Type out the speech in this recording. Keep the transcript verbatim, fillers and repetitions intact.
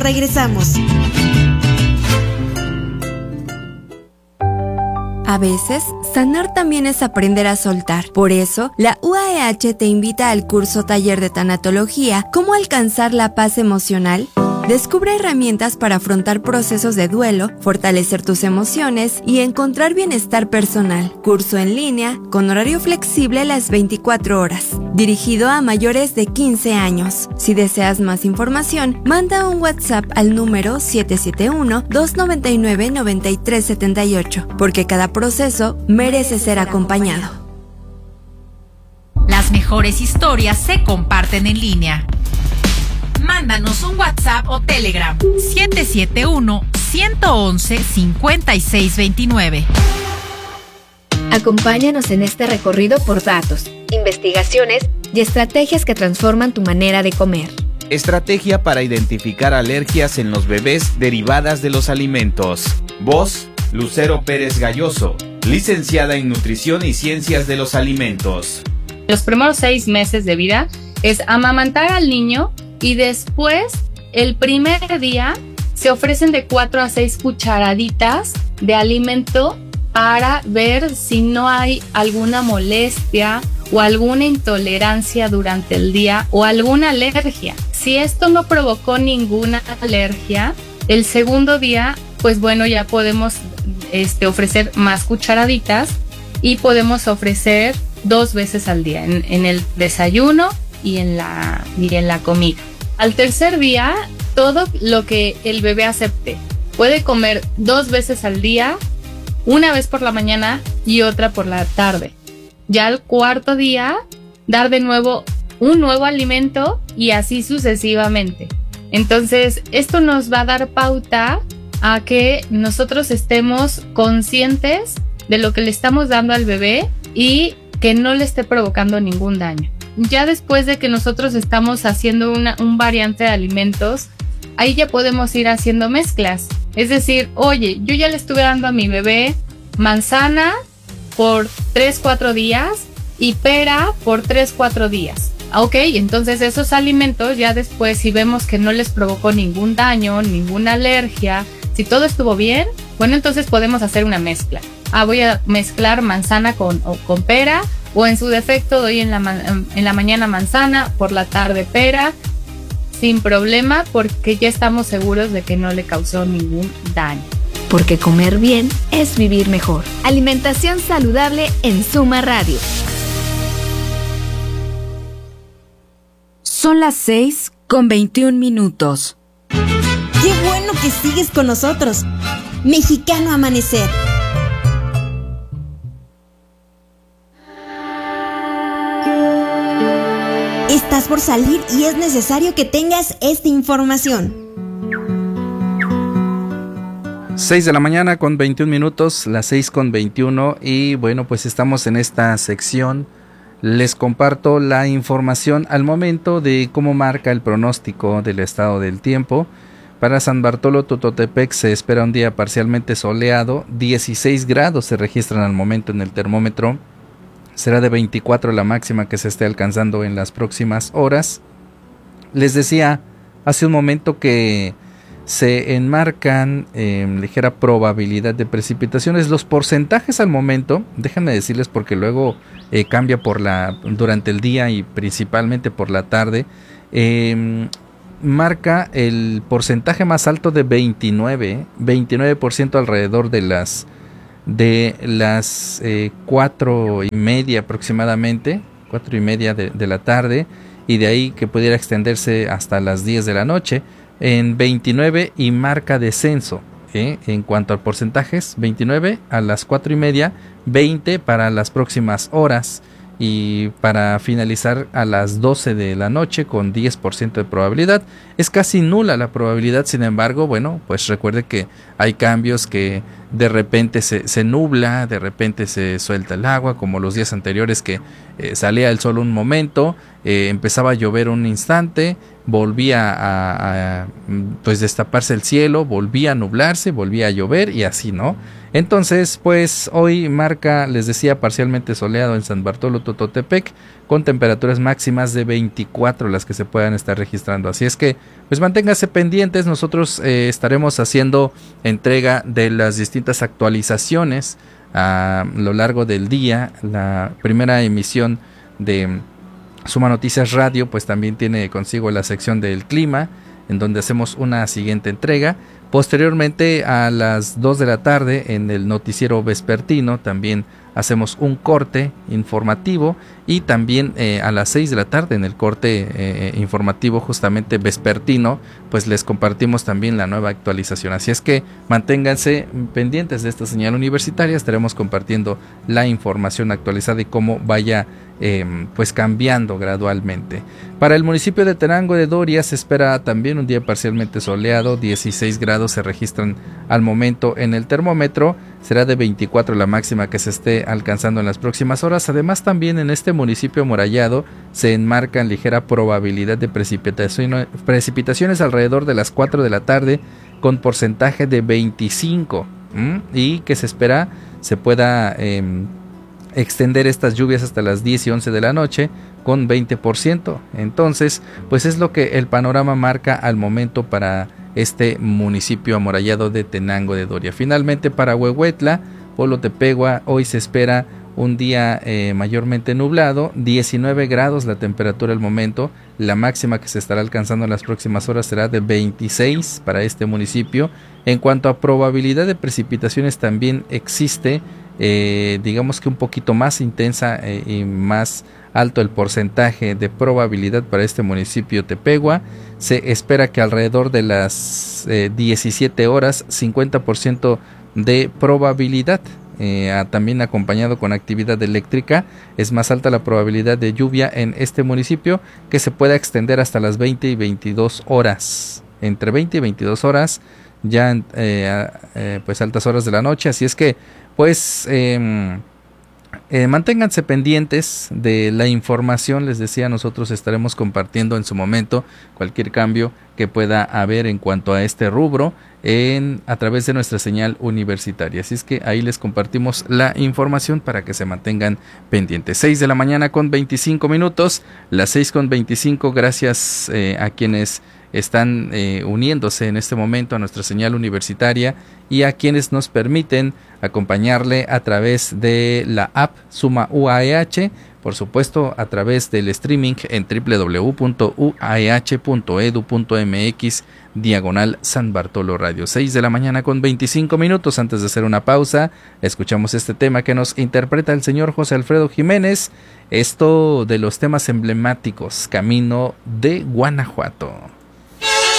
regresamos. A veces, sanar también es aprender a soltar. Por eso, la U A E H te invita al curso Taller de Tanatología, ¿Cómo alcanzar la paz emocional? Descubre herramientas para afrontar procesos de duelo, fortalecer tus emociones y encontrar bienestar personal. Curso en línea, con horario flexible las veinticuatro horas. Dirigido a mayores de quince años. Si deseas más información, manda un WhatsApp al número siete siete uno, dos nueve nueve, nueve tres siete ocho, porque cada proceso merece ser acompañado. Las mejores historias se comparten en línea. Mándanos un WhatsApp o Telegram siete siete uno, uno uno uno, cinco seis dos nueve. Acompáñanos en este recorrido por datos, investigaciones y estrategias que transforman tu manera de comer. Estrategia para identificar alergias en los bebés derivadas de los alimentos. Voz, Lucero Pérez Galloso, licenciada en Nutrición y Ciencias de los Alimentos. Los primeros seis meses de vida es amamantar al niño y después, el primer día, se ofrecen de cuatro a seis cucharaditas de alimento para ver si no hay alguna molestia o alguna intolerancia durante el día o alguna alergia. Si esto no provocó ninguna alergia, el segundo día, pues bueno, ya podemos este, ofrecer más cucharaditas y podemos ofrecer dos veces al día, en, en el desayuno y en la, y en la comida. Al tercer día, todo lo que el bebé acepte. Puede comer dos veces al día, una vez por la mañana y otra por la tarde. Ya al cuarto día, dar de nuevo un nuevo alimento y así sucesivamente. Entonces, esto nos va a dar pauta a que nosotros estemos conscientes de lo que le estamos dando al bebé y que no le esté provocando ningún daño. Ya después de que nosotros estamos haciendo una, un variante de alimentos, ahí ya podemos ir haciendo mezclas. Es decir, oye, yo ya le estuve dando a mi bebé manzana por tres cuatro días y pera por tres cuatro días. Ok, entonces esos alimentos ya después, si vemos que no les provocó ningún daño, ninguna alergia, si todo estuvo bien, bueno, entonces podemos hacer una mezcla. Ah, voy a mezclar manzana con, o, con pera, o en su defecto doy en la, en la mañana manzana, por la tarde pera, sin problema, porque ya estamos seguros de que no le causó ningún daño. Porque comer bien es vivir mejor. Alimentación saludable en Suma Radio. Son las seis con veintiún minutos. ¡Qué bueno que sigues con nosotros! Mexicano Amanecer. Estás por salir y es necesario que tengas esta información. seis de la mañana con veintiún minutos, las seis con veintiuno, y bueno, pues estamos en esta sección. Les comparto la información al momento de cómo marca el pronóstico del estado del tiempo. Para San Bartolo Tototepec se espera un día parcialmente soleado, dieciséis grados se registran al momento en el termómetro. Será de veinticuatro la máxima que se esté alcanzando en las próximas horas. Les decía hace un momento que se enmarcan en eh, ligera probabilidad de precipitaciones. Los porcentajes al momento, déjenme decirles porque luego eh, cambia por la durante el día y principalmente por la tarde. Eh, marca el porcentaje más alto de veintinueve por ciento alrededor de las de las eh, cuatro y media aproximadamente, cuatro y media de, de la tarde, y de ahí que pudiera extenderse hasta las diez de la noche, en veintinueve, y marca descenso ¿eh? en cuanto a porcentajes, veintinueve a las cuatro y media, veinte para las próximas horas, y para finalizar a las doce de la noche con diez por ciento de probabilidad. Es casi nula la probabilidad, sin embargo, bueno, pues recuerde que hay cambios que de repente se, se nubla, de repente se suelta el agua, como los días anteriores que eh, salía el sol un momento, eh, empezaba a llover un instante, volvía a, a pues destaparse el cielo, volvía a nublarse, volvía a llover y así, ¿no? Entonces, pues hoy marca, les decía, parcialmente soleado en San Bartolo Tototepec, con temperaturas máximas de veinticuatro las que se puedan estar registrando. Así es que pues manténganse pendientes, nosotros eh, estaremos haciendo entrega de las distintas actualizaciones a lo largo del día. La primera emisión de Suma Noticias Radio pues también tiene consigo la sección del clima, en donde hacemos una siguiente entrega. Posteriormente, a las dos de la tarde, en el noticiero vespertino, también hacemos un corte informativo, y también eh, a las seis de la tarde, en el corte eh, informativo justamente vespertino, pues les compartimos también la nueva actualización. Así es que manténganse pendientes de esta señal universitaria, estaremos compartiendo la información actualizada y cómo vaya eh, pues cambiando gradualmente. Para el municipio de Tenango de Doria se espera también un día parcialmente soleado, dieciséis grados se registran al momento en el termómetro, será de veinticuatro la máxima que se esté alcanzando en las próximas horas. Además, también en este municipio amurallado se enmarca en ligera probabilidad de precipitación, precipitaciones alrededor de las cuatro de la tarde, con porcentaje de veinticinco, ¿m? y que se espera se pueda eh, extender estas lluvias hasta las diez y once de la noche con veinte por ciento. Entonces, pues es lo que el panorama marca al momento para este municipio amurallado de Tenango de Doria. Finalmente, para Huehuetla, Polo Tepegua, hoy se espera un día eh, mayormente nublado, diecinueve grados la temperatura al momento, la máxima que se estará alcanzando en las próximas horas será de veintiséis para este municipio. En cuanto a probabilidad de precipitaciones, también existe, eh, digamos que un poquito más intensa eh, y más alto el porcentaje de probabilidad para este municipio Tepegua. Se espera que alrededor de las eh, diecisiete horas, cincuenta por ciento de probabilidad, eh, también acompañado con actividad eléctrica. Es más alta la probabilidad de lluvia en este municipio, que se pueda extender hasta las veinte y veintidós horas, entre veinte y veintidós horas, ya en eh, eh, pues altas horas de la noche. Así es que pues eh, Eh, manténganse pendientes de la información. Les decía, nosotros estaremos compartiendo en su momento cualquier cambio que pueda haber en cuanto a este rubro en, a través de nuestra señal universitaria. Así es que ahí les compartimos la información para que se mantengan pendientes. seis de la mañana con veinticinco minutos, las seis con veinticinco. Gracias eh, a quienes están eh, uniéndose en este momento a nuestra señal universitaria y a quienes nos permiten acompañarle a través de la app Suma U A E H, por supuesto a través del streaming en doble u doble u doble u punto u a e h punto e d u punto m x diagonal San Bartolo Radio. seis de la mañana con veinticinco minutos. Antes de hacer una pausa, escuchamos este tema que nos interpreta el señor José Alfredo Jiménez, esto de los temas emblemáticos, Camino de Guanajuato.